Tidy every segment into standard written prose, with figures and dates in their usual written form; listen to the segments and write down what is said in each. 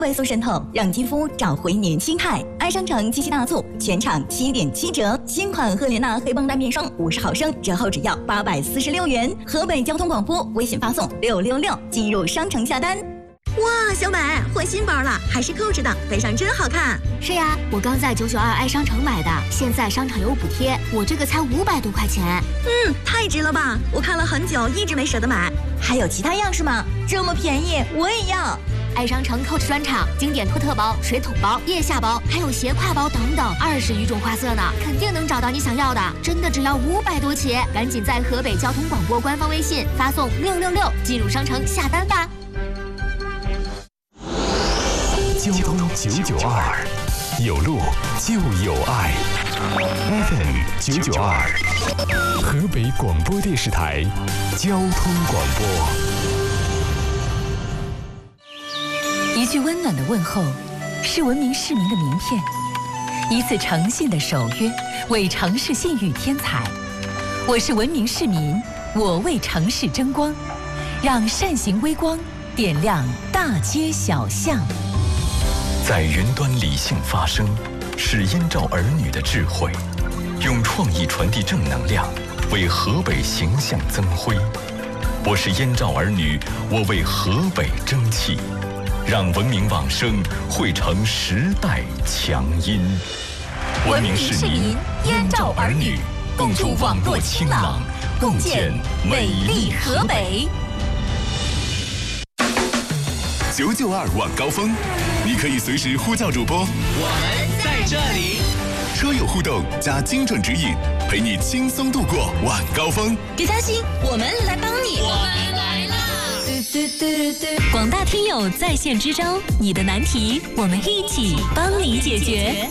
快速渗透，让肌肤找回年轻态。爱商城七夕大促，全场7.7折，新款赫莲娜黑绷带面霜50毫升，折后只要846元。河北交通广播微信发送666进入商城下单。 哇，小美换新包了，还是扣着的，背上真好看。 是呀，我刚在992爱商城买的，现在商场有补贴，我这个才500多块钱。 太值了吧！我看了很久，一直没舍得买。 还有其他样式吗？这么便宜，我也要。 爱商城 Coach 专场，经典托特包、水桶包、腋下包，还有斜挎包等等，20余种花色呢，肯定能找到你想要的。真的只要500多起，赶紧在河北交通广播官方微信发送666进入商城下单吧。 交通992，有路就有爱。FM 992，河北广播电视台交通广播。 一句温暖的问候，是文明市民的名片；一次诚信的守约，为城市信誉添彩。我是文明市民，我为城市争光，让善行微光点亮大街小巷。 在云端理性发声，是燕赵儿女的智慧，用创意传递正能量，为河北形象增辉。我是燕赵儿女，我为河北争气，让文明往声汇成时代强音。文明市民，燕赵儿女，共筑网络清朗，共建美丽河北。 992晚高峰，你可以随时呼叫主播， 我们在这里。 车友互动加精准指引，陪你轻松度过晚高峰。 别担心，我们来帮你。 我们来了。 广大听友在线支招，你的难题我们一起帮你解决。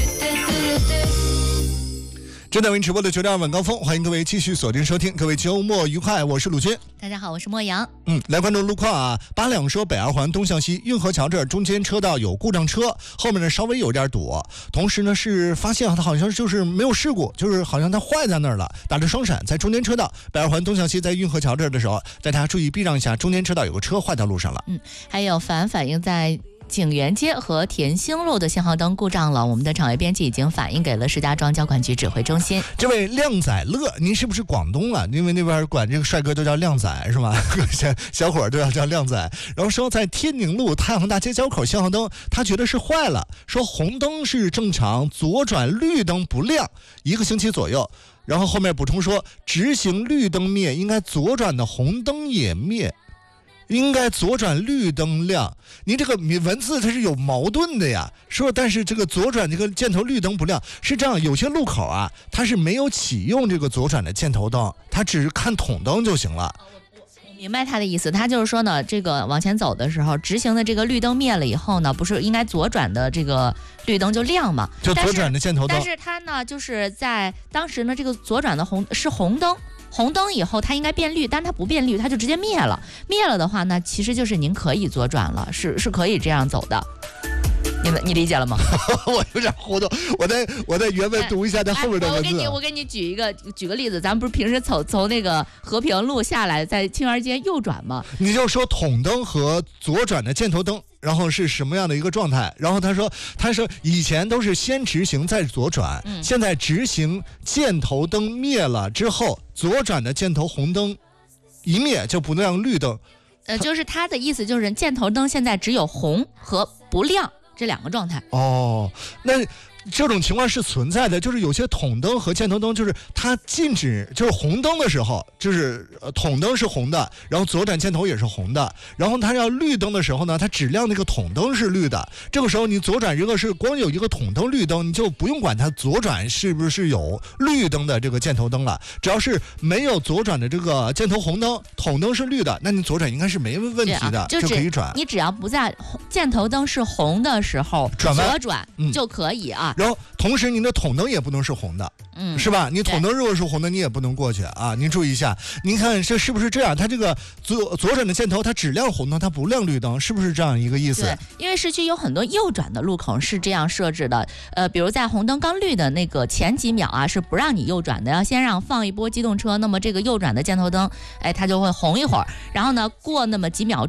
正在为您直播的992晚高峰，欢迎各位继续锁定收听，各位周末愉快，我是鲁军。 大家好，我是莫阳。 来关注路况啊。8辆说北二环东向西运河桥这儿中间车道有故障车，后面呢稍微有点堵，同时呢是发现它好像就是没有事故，就是好像它坏在那儿了，打着双闪，在中间车道北二环东向西在运河桥这儿的时候，大家注意避让一下，中间车道有个车坏到路上了。 还有反映在景园街和田兴路的信号灯故障了，我们的场外编辑已经反映给了石家庄交管局指挥中心。 这位靓仔乐，您是不是广东了？因为那边管这个帅哥都叫靓仔是吧？小伙都要叫靓仔。然后说在天宁路太行大街交口信号灯，他觉得是坏了，说红灯是正常，左转绿灯不亮，1个星期左右。然后后面补充说，直行绿灯灭，应该左转的红灯也灭。应该左转绿灯亮，您这个文字它是有矛盾的呀。说但是这个左转这个箭头绿灯不亮，是这样，有些路口啊，它是没有启用这个左转的箭头灯，它只是看筒灯就行了。 我明白他的意思，他就是说呢，这个往前走的时候，直行的这个绿灯灭了以后呢，不是应该左转的这个绿灯就亮吗？ 就左转的箭头灯。 但是他呢，就是在当时呢，这个左转的是红灯。红灯以后它应该变绿，但它不变绿，它就直接灭了。灭了的话呢，其实就是您可以左转了，是可以这样走的。你理解了吗？ 我有点糊涂，我在原文读一下它后面的文字。 我给你举个例子，咱们不是平时从那个和平路下来，在青园街右转吗？ 你就说筒灯和左转的箭头灯，然后是什么样的一个状态？然后他说以前都是先直行再左转，现在直行箭头灯灭了之后，左转的箭头红灯一灭就不亮绿灯。 就是他的意思就是箭头灯现在只有红和不亮这2个状态。 那这种情况是存在的，就是有些筒灯和箭头灯，就是它禁止，就是红灯的时候，就是筒灯是红的，然后左转箭头也是红的，然后它要绿灯的时候呢，它只亮那个筒灯是绿的。这个时候你左转如果是光有一个筒灯绿灯，你就不用管它左转是不是有绿灯的这个箭头灯了，只要是没有左转的这个箭头红灯，筒灯是绿的，那你左转应该是没问题的，就可以转。 你只要不在箭头灯是红的时候左转就可以啊。 然后同时您的筒灯也不能是红的，是吧？你筒灯如果是红的，你也不能过去啊！您注意一下，您看这是不是这样？它这个左转的箭头，它只亮红灯，它不亮绿灯，是不是这样一个意思？ 对，因为市区有很多右转的路口是这样设置的，比如在红灯刚绿的那个前几秒啊，是不让你右转的，要先让放一波机动车，那么这个右转的箭头灯，它就会红一会儿，然后呢，过那么几秒钟，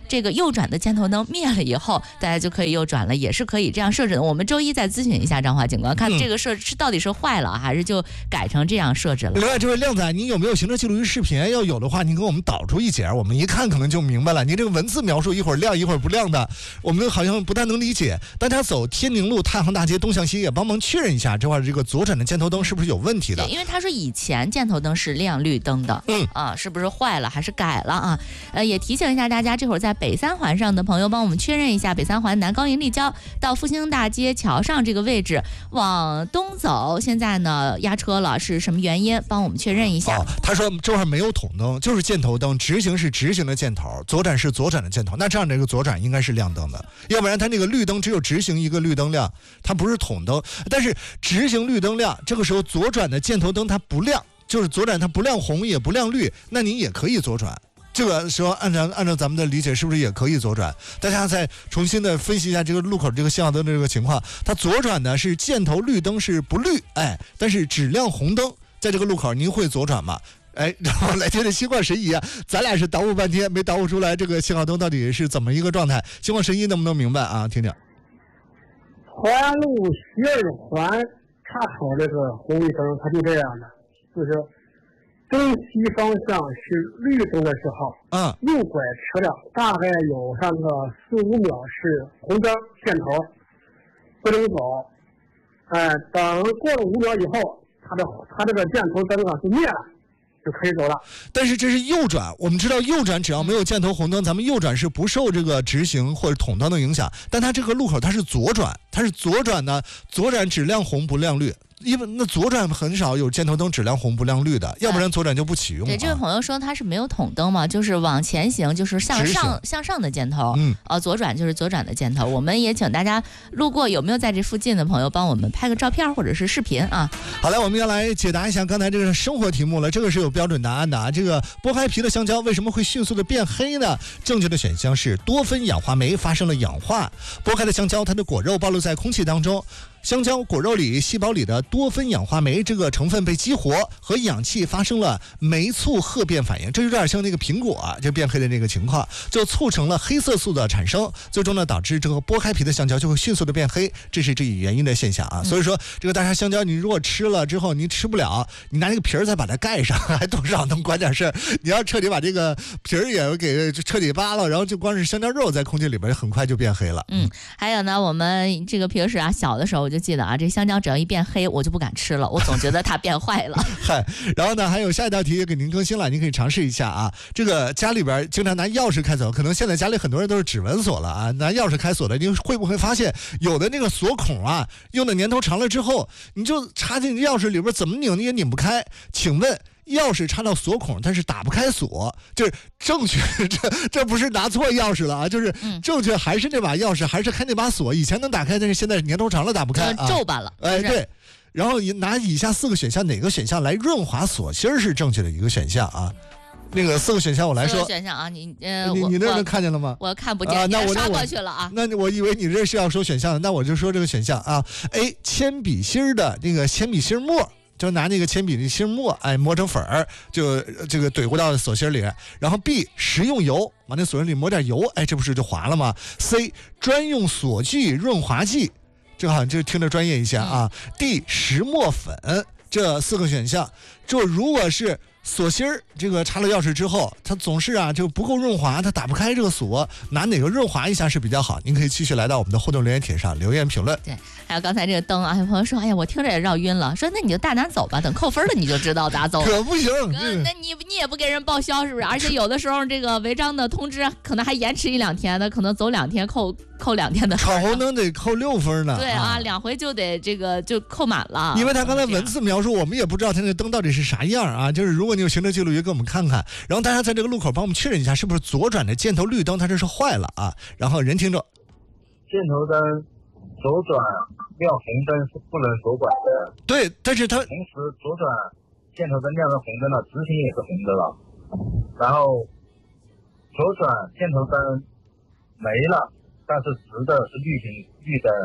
这个右转的箭头灯灭了以后，大家就可以右转了，也是可以这样设置的。我们周一再咨询一下张华警官，看这个设置到底是坏了还是就改成这样设置了。 另外，这位靓仔，你有没有行车记录仪视频？要有的话，您给我们导出一截，我们一看可能就明白了。您这个文字描述一会儿亮一会儿不亮的，我们好像不太能理解。大家走天宁路太行大街东向西，也帮忙确认一下这块这个左转的箭头灯是不是有问题的？ 因为他说以前箭头灯是亮绿灯的，是不是坏了还是改了啊？也提醒一下大家，这会儿在北三环上的朋友帮我们确认一下，北三环南高营立交到复兴大街桥上这个位置往东走，现在呢压车了，是什么原因？帮我们确认一下。 他说这块没有筒灯，就是箭头灯，直行是直行的箭头，左转是左转的箭头。那这样这个左转应该是亮灯的，要不然它那个绿灯只有直行一个绿灯亮，它不是筒灯。但是直行绿灯亮，这个时候左转的箭头灯它不亮，就是左转它不亮红也不亮绿，那你也可以左转。这个时候按照咱们的理解，是不是也可以左转？大家再重新的分析一下这个路口这个信号灯的这个情况。它左转呢是箭头绿灯是不绿，但是只亮红灯。在这个路口您会左转吗？然后来听听心旷神怡啊，咱俩是捣鼓半天没捣鼓出来这个信号灯到底是怎么一个状态。心旷神怡能不能明白啊？听听。 环路西二环岔口这个红绿灯，它就这样的，就是东西方向是绿灯的时候，右拐车辆大概有上个4-5秒是红灯箭头，不能走。等过了5秒以后，它这个箭头灯就灭了，就可以走了。 但是这是右转，我们知道右转只要没有箭头红灯，咱们右转是不受这个直行或者筒灯的影响。但它这个路口它是左转，呢，左转只亮红不亮绿。因为那左转很少有箭头灯只亮红不亮绿的，要不然左转就不启用。 对，这位朋友说他是没有筒灯嘛，就是往前行就是向上的箭头，左转就是左转的箭头。我们也请大家路过有没有在这附近的朋友帮我们拍个照片或者是视频啊。 好了，我们要来解答一下刚才这个生活题目了，这个是有标准答案的啊。这个剥开皮的香蕉为什么会迅速的变黑呢？正确的选项是多酚氧化酶发生了氧化。剥开的香蕉，它的果肉暴露在空气当中。香蕉果肉里细胞里的多酚氧化酶这个成分被激活，和氧气发生了酶促褐变反应，这有点像那个苹果就变黑的那个情况，就促成了黑色素的产生，最终呢导致这个剥开皮的香蕉就会迅速的变黑，这是这一原因的现象啊。所以说这个大沙香蕉你如果吃了之后你吃不了，你拿那个皮儿再把它盖上，还多少能管点事儿。你要彻底把这个皮儿也给彻底扒了，然后就光是香蕉肉在空气里边很快就变黑了。 还有呢，我们这个平时小的时候我就记得这香蕉只要一变黑我就不敢吃了，我总觉得它变坏了。 然后呢还有下一道题也给您更新了，您可以尝试一下啊。这个家里边经常拿钥匙开锁，可能现在家里很多人都是指纹锁了啊，拿钥匙开锁的，您会不会发现有的那个锁孔用的年头长了之后，你就插进钥匙里边怎么拧你也拧不开？请问钥匙插到锁孔，但是打不开锁，就是正确，这不是拿错钥匙了啊，就是正确还是那把钥匙，还是开那把锁，以前能打开，但是现在年头长了打不开， 皱巴了。 对。然后拿以下4个选项，哪个选项来润滑锁芯是正确的一个选项啊？那个4个选项我来说。4个选项啊，你那看见了吗？ 我看不见，那我刷过去了啊。 那我以为你这是要说选项的，那我就说这个选项啊。A 铅笔芯的那个铅笔芯末。就拿那个铅笔的芯末，磨成粉儿，就这个怼回到锁芯里。然后 B 食用油，往那锁芯里抹点油，这不是就滑了吗？ C 专用锁具润滑剂，这好像就听着专业一些啊。D 石墨粉，这4个选项，就如果是锁芯儿这个插了钥匙之后，它总是就不够润滑，它打不开这个锁，拿哪个润滑一下是比较好？您可以继续来到我们的互动留言帖上留言评论。 对，还有刚才这个灯有朋友说，我听着也绕晕了，说那你就大胆走吧，等扣分了你就知道咋走。 可不行， 那你也不给人报销是不是？而且有的时候这个违章的通知可能还延迟1-2天的，可能走2天扣2天的。 闯红灯得扣6分呢。 对2回就得这个就扣满了。 因为他刚才文字描述，我们也不知道他那灯到底是啥样啊。就是如果你有行车记录仪给我们看看，然后大家在这个路口帮我们确认一下，是不是左转的箭头绿灯它这是坏了啊？然后人听着， 箭头灯左转亮红灯是不能左拐的。 对，但是它同时左转箭头灯亮成红灯了，直行也是红的了。然后左转箭头灯没了，但是直的是绿灯，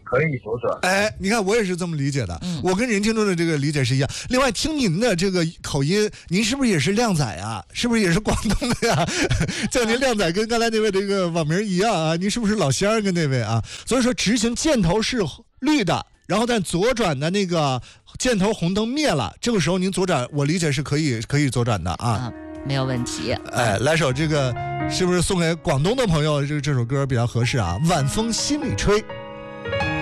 可以左转。 哎，你看我也是这么理解的，我跟任听众的这个理解是一样。另外，听您的这个口音，您是不是也是靓仔啊？是不是也是广东的呀？叫您靓仔，跟刚才那位这个网名一样啊？您是不是老乡儿跟那位啊？所以说，直行箭头是绿的，然后在左转的那个箭头红灯灭了，这个时候您左转，我理解是可以左转的啊。 没有问题。 哎，来首这个是不是送给广东的朋友？这首歌比较合适啊？晚风心里吹。